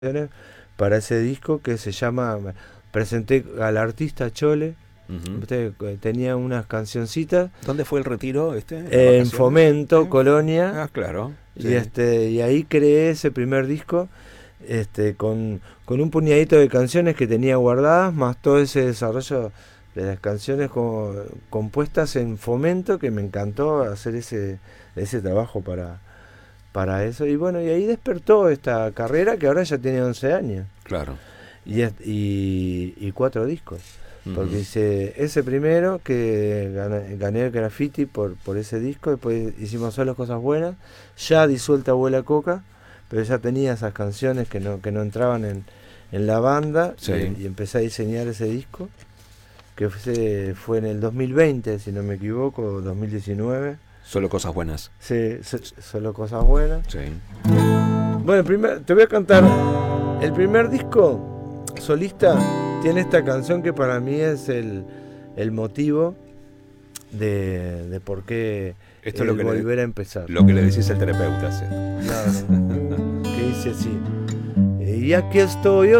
para ese disco que se llama, presenté al artista Chole. Tenía unas cancioncitas. ¿Dónde fue el retiro en Fomento, Colonia. Ah, claro. Sí. Y ahí creé ese primer disco con un puñadito de canciones que tenía guardadas, más todo ese desarrollo de las canciones compuestas en Fomento, que me encantó hacer ese trabajo para eso. Y bueno, y ahí despertó esta carrera que ahora ya tiene 11 años. Claro. Y 4 discos. Porque hice ese primero, que gané el graffiti por ese disco. Después hicimos Solo Cosas Buenas. Ya disuelta Abuela Coca, pero ya tenía esas canciones que no entraban en la banda. Sí. Y empecé a diseñar ese disco, que fue en el 2020, si no me equivoco, 2019. Solo Cosas Buenas. Sí, Solo Cosas Buenas. Sí. Bueno, te voy a cantar el primer disco solista. Tiene esta canción que para mí es el motivo de por qué esto es lo que volver a empezar. Lo que le decís al terapeuta. Claro. Que dice así: y aquí estoy